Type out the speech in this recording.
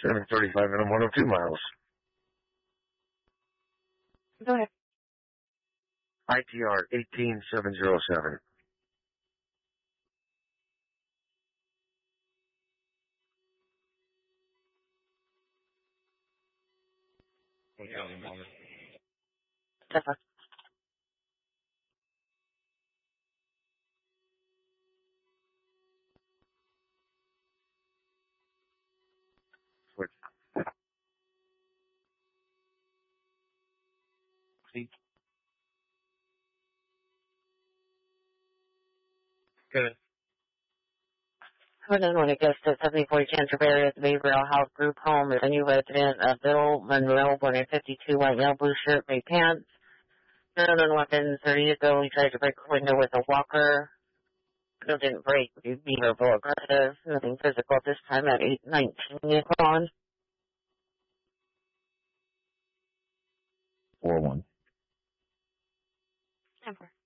735 and 102 miles. Go ahead. ITR 18707. Definitely. Switch. Good. Then when it goes to 7040 Canterbury at the Behavioral Health Group Home, is a new resident, Bill Monroe, born in 52, white male, blue shirt, gray pants. None on weapons. 30 years ago, he tried to break a window with a walker. Bill didn't break. He'd be verbal aggressive. Nothing physical at this time at 8:19 on. 4-1. Never.